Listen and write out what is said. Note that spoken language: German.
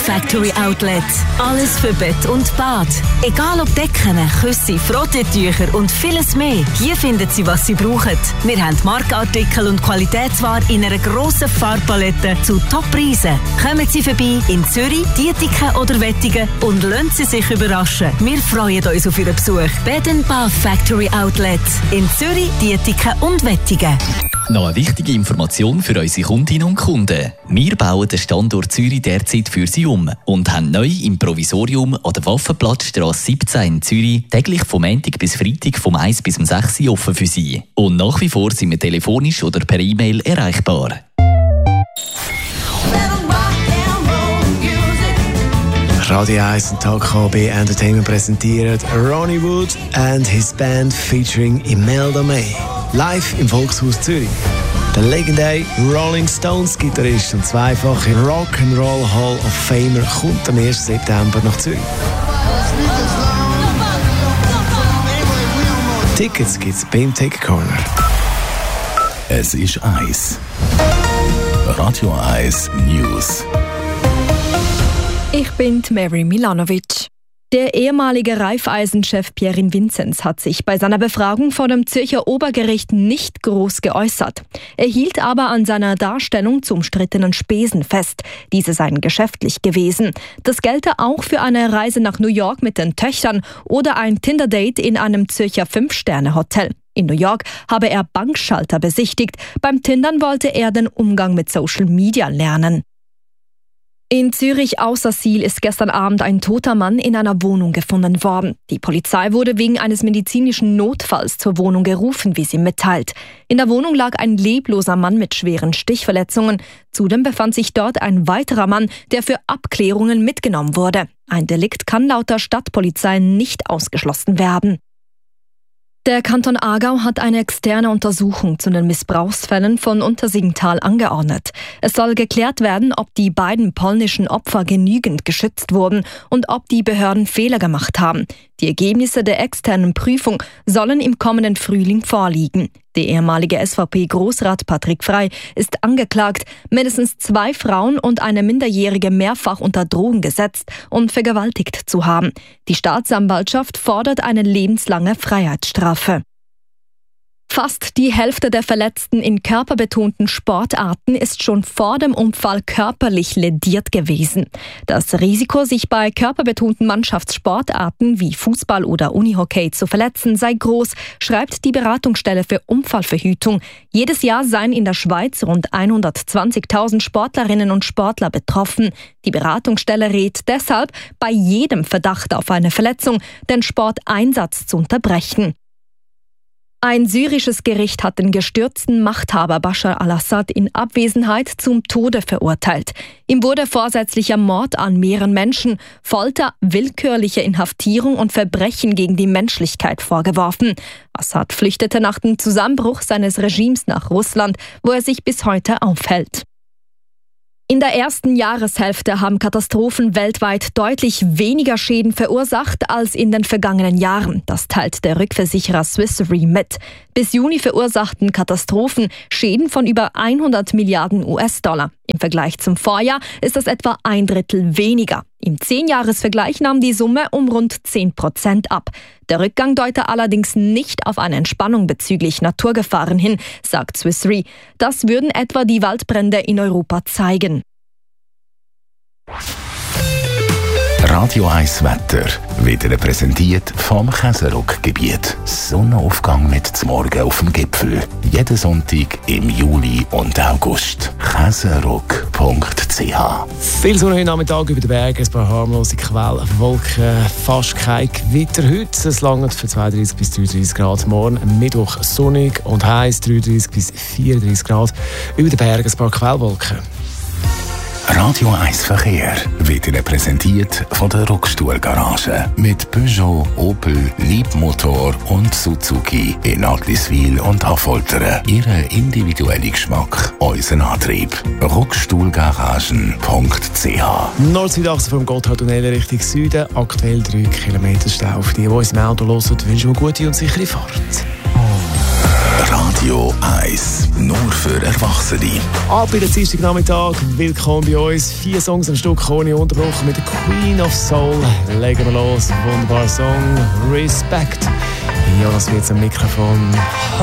Factory Outlet. Alles für Bett und Bad. Egal ob Decken, Küsse, Frottentücher und vieles mehr. Hier finden Sie, was Sie brauchen. Wir haben Markenartikel und Qualitätsware in einer grossen Farbpalette zu Top-Preisen. Kommen Sie vorbei in Zürich, Dietiken oder Wettigen und lassen Sie sich überraschen. Wir freuen uns auf Ihren Besuch. Bed & Bath Factory Outlet in Zürich, Dietiken und Wettigen. Noch eine wichtige Information für unsere Kundinnen und Kunden. Wir bauen den Standort Zürich derzeit für Sie um und haben neu im Provisorium an der Waffenplatzstrasse 17 in Zürich täglich vom Montag bis Freitag vom 1 bis 6 Uhr offen für Sie. Und nach wie vor sind wir telefonisch oder per E-Mail erreichbar. Radio 1 und Tag KB Entertainment präsentiert Ronnie Wood and his band featuring Imelda May. Live im Volkshaus Zürich. Der legendäre Rolling Stones Gitarrist und zweifache Rock'n'Roll Hall of Famer kommt am 1. September nach Zürich. Tickets gibt's beim Ticket Corner. Es ist 1. Radio 1 News. Ich bin Mary Milanovic. Der ehemalige Raiffeisen-Chef Pierin Vinzenz hat sich bei seiner Befragung vor dem Zürcher Obergericht nicht groß geäußert. Er hielt aber an seiner Darstellung zu umstrittenen Spesen fest. Diese seien geschäftlich gewesen. Das gelte auch für eine Reise nach New York mit den Töchtern oder ein Tinder-Date in einem Zürcher 5-Sterne-Hotel. In New York habe er Bankschalter besichtigt. Beim Tindern wollte er den Umgang mit Social Media lernen. In Zürich Aussersiel ist gestern Abend ein toter Mann in einer Wohnung gefunden worden. Die Polizei wurde wegen eines medizinischen Notfalls zur Wohnung gerufen, wie sie mitteilt. In der Wohnung lag ein lebloser Mann mit schweren Stichverletzungen. Zudem befand sich dort ein weiterer Mann, der für Abklärungen mitgenommen wurde. Ein Delikt kann laut der Stadtpolizei nicht ausgeschlossen werden. Der Kanton Aargau hat eine externe Untersuchung zu den Missbrauchsfällen von Untersiggenthal angeordnet. Es soll geklärt werden, ob die beiden polnischen Opfer genügend geschützt wurden und ob die Behörden Fehler gemacht haben. Die Ergebnisse der externen Prüfung sollen im kommenden Frühling vorliegen. Der ehemalige SVP-Großrat Patrick Frey ist angeklagt, mindestens 2 Frauen und eine Minderjährige mehrfach unter Drogen gesetzt und vergewaltigt zu haben. Die Staatsanwaltschaft fordert eine lebenslange Freiheitsstrafe. Fast die Hälfte der Verletzten in körperbetonten Sportarten ist schon vor dem Unfall körperlich lädiert gewesen. Das Risiko, sich bei körperbetonten Mannschaftssportarten wie Fußball oder Unihockey zu verletzen, sei groß, schreibt die Beratungsstelle für Unfallverhütung. Jedes Jahr seien in der Schweiz rund 120.000 Sportlerinnen und Sportler betroffen. Die Beratungsstelle rät deshalb, bei jedem Verdacht auf eine Verletzung den Sporteinsatz zu unterbrechen. Ein syrisches Gericht hat den gestürzten Machthaber Bashar al-Assad in Abwesenheit zum Tode verurteilt. Ihm wurde vorsätzlicher Mord an mehreren Menschen, Folter, willkürliche Inhaftierung und Verbrechen gegen die Menschlichkeit vorgeworfen. Assad flüchtete nach dem Zusammenbruch seines Regimes nach Russland, wo er sich bis heute aufhält. In der ersten Jahreshälfte haben Katastrophen weltweit deutlich weniger Schäden verursacht als in den vergangenen Jahren. Das teilt der Rückversicherer Swiss Re mit. Bis Juni verursachten Katastrophen Schäden von über 100 Milliarden US-Dollar. Im Vergleich zum Vorjahr ist das etwa 1/3 weniger. Im 10-Jahres-Vergleich nahm die Summe um rund 10% ab. Der Rückgang deute allerdings nicht auf eine Entspannung bezüglich Naturgefahren hin, sagt Swiss Re. Das würden etwa die Waldbrände in Europa zeigen. Radio 1 Wetter wird Ihnen präsentiert vom Käserock-Gebiet. Sonnenaufgang mit zum Morgen auf dem Gipfel. Jeden Sonntag im Juli und August. Käserock.ch. Viel Sonne heute Nachmittag über den Bergen, ein paar harmlose Quellwolken, fast kein Gewitter heute. Es langt für 32 bis 33 Grad. Morgen Mittwoch sonnig und heiß, 33 bis 34 Grad. Über den Bergen ein paar Quellwolken. Radio 1 Verkehr wird Ihnen präsentiert von der Rockstuhl-Garage. Mit Peugeot, Opel, Leapmotor und Suzuki in Adliswil und Affoltern. Ihren individuellen Geschmack, unseren Antrieb. Rockstuhlgaragen.ch. Nord-Südachse vom Gotthardtunnel Richtung Süden. Aktuell 3 Kilometer Stau. Für die uns im Auto hören, wünschen wir gute und sichere Fahrt. Radio 1, nur für Erwachsene. Ab in den Dienstagnachmittag, willkommen bei uns. 4 Songs am Stück ohne Unterbruch mit der Queen of Soul. Legen wir los, wunderbarer Song, Respect. Jonas wird am Mikrofon.